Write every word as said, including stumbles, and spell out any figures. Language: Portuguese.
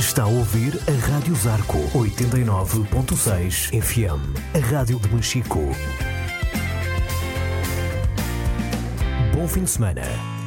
Está a ouvir a Rádio Zarco oitenta e nove ponto seis F M, a rádio de Machico. Bom fim de semana.